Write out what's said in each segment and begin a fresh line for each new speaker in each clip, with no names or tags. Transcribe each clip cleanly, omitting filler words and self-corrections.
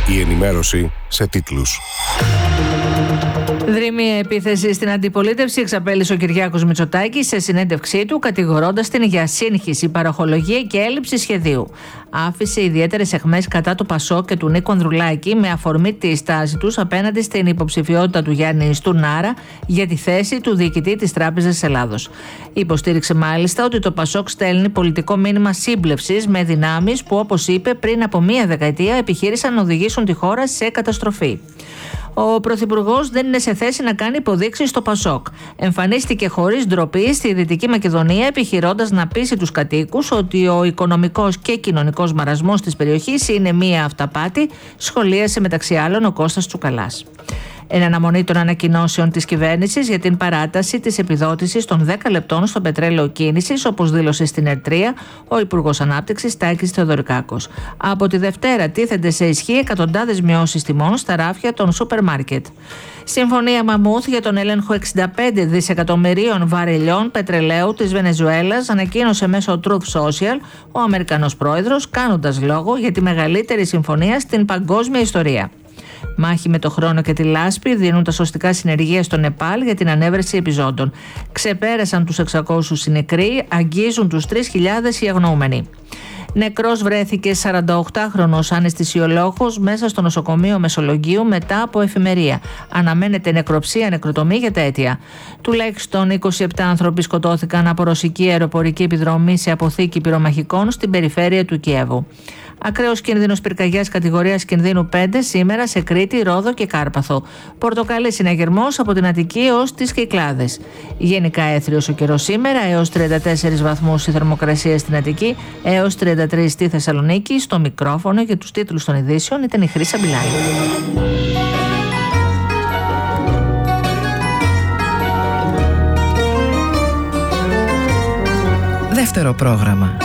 Η ενημέρωση σε τίτλους.
Δρυμία επίθεση στην αντιπολίτευση εξαπέλυσε ο Κυριάκος Μητσοτάκης σε συνέντευξή του, κατηγορώντας την για σύγχυση, παροχολογία και έλλειψη σχεδίου. Άφησε ιδιαίτερες αιχμές κατά του ΠΑΣΟΚ και του Νίκου Ανδρουλάκη με αφορμή τη στάση τους απέναντι στην υποψηφιότητα του Γιάννη Στουρνάρα για τη θέση του διοικητή της Τράπεζας της Ελλάδος. Υποστήριξε μάλιστα ότι το ΠΑΣΟΚ στέλνει πολιτικό μήνυμα σύμπλευσης με δυνάμεις που, όπως είπε, πριν από μία δεκαετία επιχείρησαν να οδηγήσουν τη χώρα σε καταστροφή. Ο Πρωθυπουργός δεν είναι σε θέση να κάνει υποδείξεις στο ΠΑΣΟΚ. Εμφανίστηκε χωρίς ντροπή στη Δυτική Μακεδονία, επιχειρώντας να πείσει τους κατοίκους ότι ο οικονομικός και κοινωνικός μαρασμός της περιοχής είναι μία αυταπάτη, σχολίασε μεταξύ άλλων ο Κώστας Τσουκαλάς. Εν αναμονή των ανακοινώσεων της κυβέρνησης για την παράταση της επιδότησης των 10 λεπτών στο πετρέλαιο κίνησης, όπως δήλωσε στην ΕΡΤΡΙΑ ο Υπουργός Ανάπτυξης Τάκης Θεοδωρικάκος. Από τη Δευτέρα τίθενται σε ισχύ εκατοντάδες μειώσεις τιμών στα ράφια των σούπερ μάρκετ. Συμφωνία Μαμούθ για τον έλεγχο 65 δισεκατομμυρίων βαρελιών πετρελαίου της Βενεζουέλας ανακοίνωσε μέσω Truth Social ο Αμερικανός πρόεδρος, κάνοντας λόγο για τη μεγαλύτερη συμφωνία στην παγκόσμια ιστορία. Μάχη με το χρόνο και τη λάσπη δίνουν τα σωστικά συνεργεία στο Νεπάλ για την ανέβρεση επιζώντων. Ξεπέρασαν τους 600 οι νεκροί, αγγίζουν τους 3.000 οι αγνοούμενοι. Νεκρός βρέθηκε 48χρονος αναισθησιολόγος μέσα στο νοσοκομείο Μεσολογγίου μετά από εφημερία. Αναμένεται νεκροψία, νεκροτομή για τα αίτια. Τουλάχιστον 27 άνθρωποι σκοτώθηκαν από ρωσική αεροπορική επιδρομή σε αποθήκη πυρομαχικών στην περιφέρεια του Κιέβου. Ακραίος κίνδυνος πυρκαγιάς κατηγορίας κινδύνου 5 σήμερα σε Κρήτη, Ρόδο και Κάρπαθο. Πορτοκαλί συναγερμός από την Αττική ως τις Κυκλάδες. Γενικά έθριος ο καιρός σήμερα, έως 34 βαθμούς η θερμοκρασία στην Αττική, έως 33 στη Θεσσαλονίκη. Στο μικρόφωνο για τους τίτλους των ειδήσεων ήταν η Χρύσα Μπιλάλη.
Δεύτερο πρόγραμμα.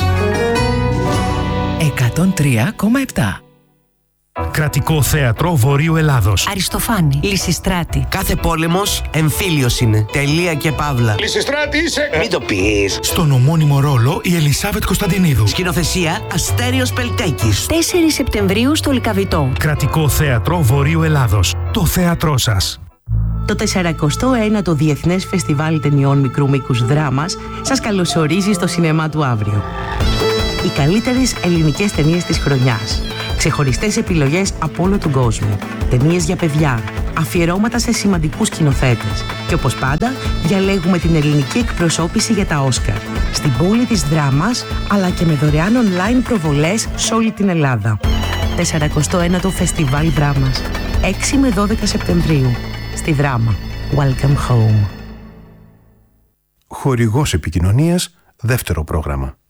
103,7.
Κρατικό Θέατρο Βορείου Ελλάδος.
Αριστοφάνη. Λυσιστράτη.
Κάθε πόλεμος εμφύλιος είναι. Τελεία και παύλα.
Λυσιστράτη είσαι.
Μην το πεις.
Στον ομώνυμο ρόλο η Ελισάβετ Κωνσταντινίδου.
Σκηνοθεσία Αστέριος Πελτέκης.
4 Σεπτεμβρίου στο Λυκαβητό.
Κρατικό Θέατρο Βορείου Ελλάδος. Το θέατρό σας.
Το 49ο Διεθνές Φεστιβάλ Ταινιών Μικρού Μήκους Δράμας σας καλωσορίζει στο σινεμά του αύριο. Οι καλύτερες ελληνικές ταινίες της χρονιάς. Ξεχωριστές επιλογές από όλο τον κόσμο. Ταινίες για παιδιά. Αφιερώματα σε σημαντικούς σκηνοθέτες. Και όπως πάντα, διαλέγουμε την ελληνική εκπροσώπηση για τα Όσκαρ. Στην πόλη της Δράμας, αλλά και με δωρεάν online προβολές σε όλη την Ελλάδα. 49ο Φεστιβάλ Δράμας. 6 με 12 Σεπτεμβρίου. Στη Δράμα. Welcome home.
Χορηγός επικοινωνίας, δεύτερο πρόγραμμα.